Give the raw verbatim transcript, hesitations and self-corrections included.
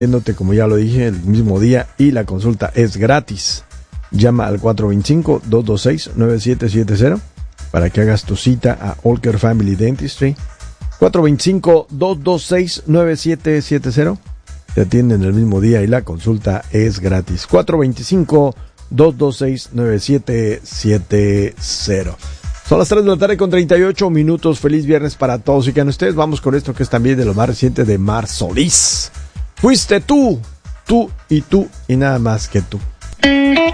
atendiéndote, como ya lo dije, el mismo día, y la consulta es gratis. Llama al cuatro dos cinco, dos dos seis, nueve siete siete cero para que hagas tu cita a Olker Family Dentistry. cuatro dos cinco, dos dos seis, nueve siete siete cero. Te atienden el mismo día y la consulta es gratis. cuatro dos cinco, dos dos seis, nueve siete siete cero. Son las tres de la tarde con treinta y ocho minutos. Feliz viernes para todos y que ustedes. Vamos con esto que es también de lo más reciente de Mar Solís. Fuiste tú, tú y tú y nada más que tú.